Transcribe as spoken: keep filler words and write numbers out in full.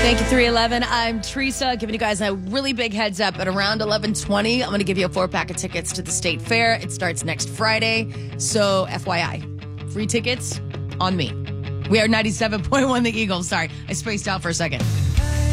Thank you, three eleven. I'm Teresa, giving you guys a really big heads up. At around eleven twenty, I'm going to give you a four-pack of tickets to the State Fair. It starts next Friday, so F Y I. Free tickets on me. We are ninety-seven point one The Eagle. Sorry, I spaced out for a second.